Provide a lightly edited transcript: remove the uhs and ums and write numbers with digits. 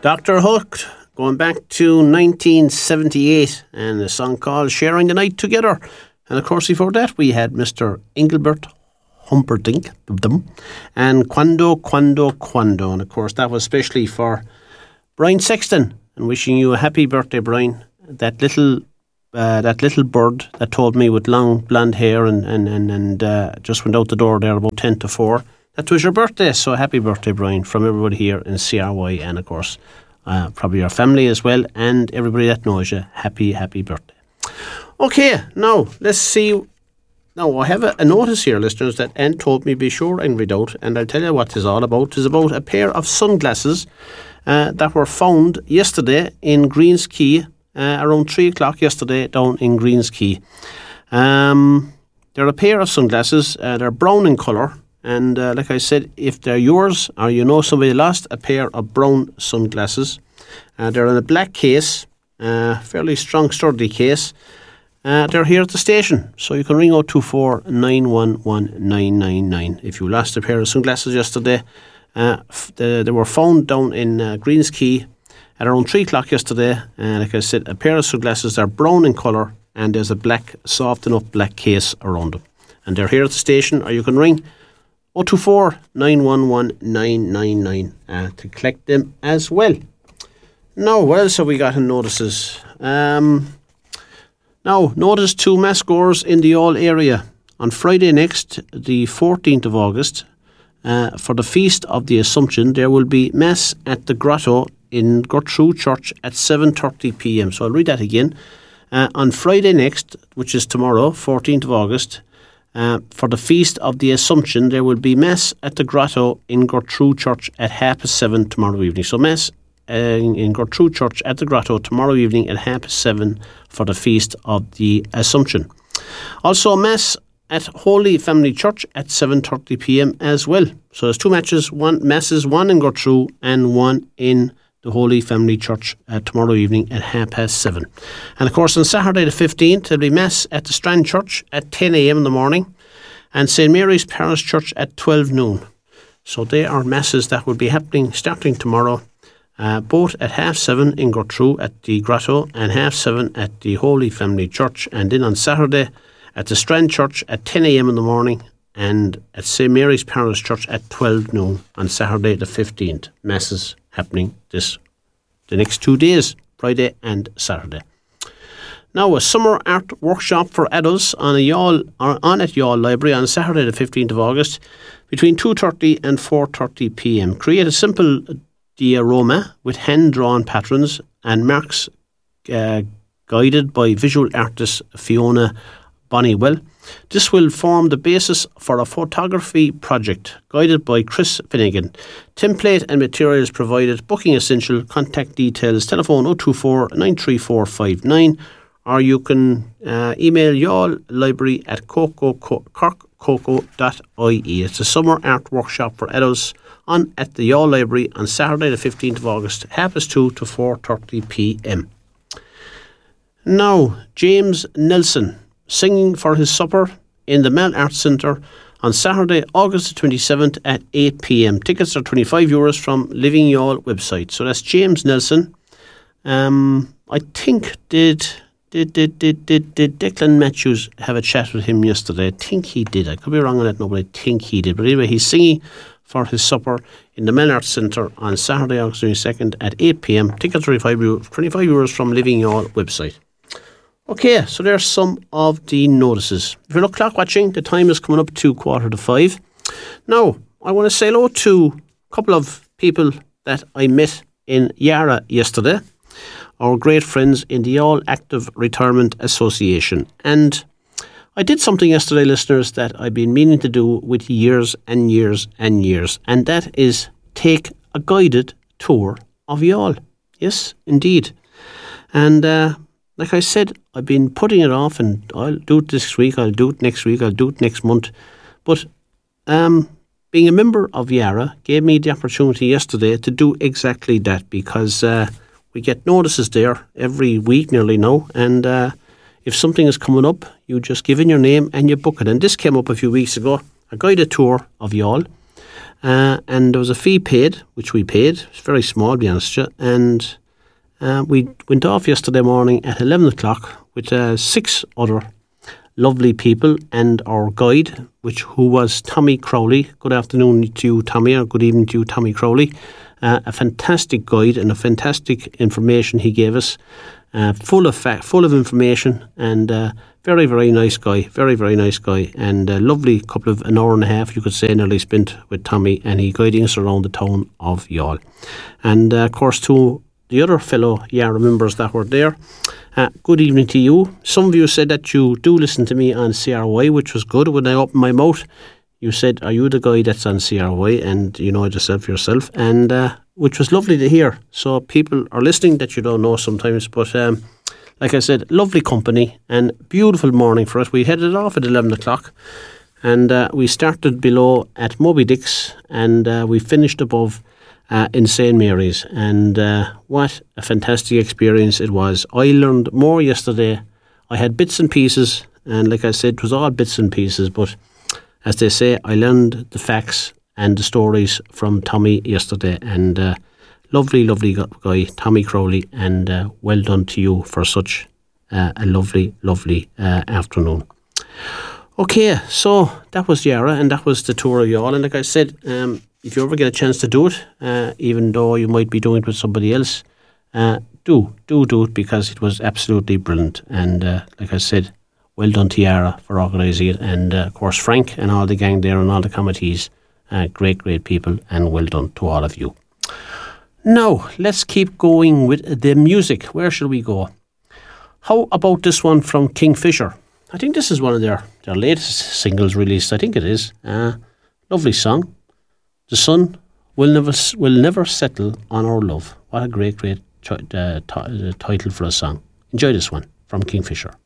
Dr. Hook, going back to 1978, and a song called Sharing the Night Together. And of course, before that, we had Mr. Engelbert Humperdinck and Quando, Quando, Quando. And of course, that was especially for Brian Sexton. And wishing you a happy birthday, Brian. That little bird that told me with long blonde hair and just went out the door there about 10 to 4. That was your birthday, so happy birthday, Brian, from everybody here in CRY, and of course, probably your family as well, and everybody that knows you. Happy birthday. Okay, now, let's see. Now, I have a notice here, listeners, that Anne told me be sure and read out, and I'll tell you what it's all about. It's about a pair of sunglasses that were found yesterday in Greens Quay, around 3 o'clock yesterday down in Greens Quay. They're a pair of sunglasses. They're brown in colour. And like I said, if they're yours or you know somebody lost a pair of brown sunglasses, they're in a black case, fairly strong, sturdy case. They're here at the station, so you can ring 024 911 999 if you lost a pair of sunglasses yesterday. They were found down in Greens Quay at around 3 o'clock yesterday. Like I said, a pair of sunglasses, they're brown in colour, and there's a black, soft enough black case around them. And they're here at the station, or you can ring 024 911 999 to collect them as well. Now, what else have we got in notices? Now, notice 2 mass goers in the All area. On Friday next, the 14th of August, for the Feast of the Assumption, there will be Mass at the Grotto in Gertrude Church at 7:30 p.m. So I'll read that again. On Friday next, which is tomorrow, 14th of August, for the Feast of the Assumption, there will be Mass at the Grotto in Gertrude Church at 7:30 tomorrow evening. So Mass in Gertrude Church at the Grotto tomorrow evening at 7:30 for the Feast of the Assumption. Also Mass at Holy Family Church at 7:30 p.m. as well. So there's 2 masses, one in Gertrude and one in the Holy Family Church tomorrow evening at 7:30. And of course on Saturday the 15th there'll be Mass at the Strand Church at 10 a.m. in the morning and St. Mary's Parish Church at 12 noon. So they are Masses that will be happening starting tomorrow, both at 7:30 in Gertrude at the Grotto and 7:30 at the Holy Family Church, and then on Saturday at the Strand Church at 10 a.m. in the morning and at St. Mary's Parish Church at 12 noon on Saturday the 15th. Masses happening the next 2 days, Friday and Saturday. Now, a summer art workshop for adults on at Youghal Library on Saturday the 15th of August between 2:30 and 4:30 p.m. Create a simple diorama with hand-drawn patterns and marks guided by visual artist Fiona Bonnywell. This will form the basis for a photography project guided by Chris Finnegan. Template and materials provided. Booking essential. Contact details. Telephone 024 93459, or you can email Youghal Library at corkcoco.ie. It's a summer art workshop for adults at the Youghal Library on Saturday the 15th of August, 2:30 to 4:30 p.m. Now, James Nelson singing for his supper in the Mel Arts Centre on Saturday, August 27th at 8 p.m. Tickets are €25 from Living Youghal website. So that's James Nelson. I think did Declan Matthews have a chat with him yesterday? I think he did. I could be wrong on that, no, but I think he did. But anyway, he's singing for his supper in the Mel Arts Centre on Saturday, August 22nd at 8 p.m. Tickets are €25 from Living Youghal website. Okay, so there's some of the notices. If you're not clock watching, the time is coming up to 4:45. Now, I want to say hello to a couple of people that I met in Yarra yesterday, our great friends in the All Active Retirement Association. And I did something yesterday, listeners, that I've been meaning to do with years and years and years, and that is take a guided tour of Youghal. Yes, indeed. And like I said, I've been putting it off, and I'll do it this week, I'll do it next week, I'll do it next month. But being a member of Yarra gave me the opportunity yesterday to do exactly that, because we get notices there every week nearly now, and if something is coming up, you just give in your name and you book it. And this came up a few weeks ago, a guided tour of Youghal. and there was a fee paid, which we paid. It's very small, to be honest with you. And we went off yesterday morning at 11 o'clock with 6 other lovely people and our guide, who was Tommy Crowley. Good afternoon to you, Tommy, or good evening to you, Tommy Crowley. A fantastic guide and a fantastic information he gave us, full of information, and very, very nice guy, very, very nice guy, and a lovely couple of an hour and a half, you could say, nearly spent with Tommy, and he guiding us around the town of Youghal. And of course, to the other fellow Yarra members that were there, good evening to you. Some of you said that you do listen to me on CRY, which was good. When I opened my mouth, you said, are you the guy that's on CRY? And you know it yourself, and which was lovely to hear. So people are listening that you don't know sometimes, but like I said, lovely company and beautiful morning for us. We headed off at 11 o'clock, and we started below at Moby Dick's, and we finished above in St. Mary's, and what a fantastic experience it was. I learned more yesterday. I had bits and pieces, and like I said, it was all bits and pieces, but as they say, I learned the facts and the stories from Tommy yesterday, and lovely guy, Tommy Crowley, and well done to you for such a lovely afternoon. Okay, so that was Yarra, and that was the tour of Youghal, and like I said, if you ever get a chance to do it, even though you might be doing it with somebody else, do it, because it was absolutely brilliant, and like I said, well done to Yarra for organising it, and of course Frank and all the gang there and all the committees, great people, and well done to all of you. Now, let's keep going with the music. Where shall we go? How about this one from Kingfisher? I think this is one of their latest singles released. I think it is. Lovely song. The sun will never settle on our love. What a great title for a song. Enjoy this one from Kingfisher.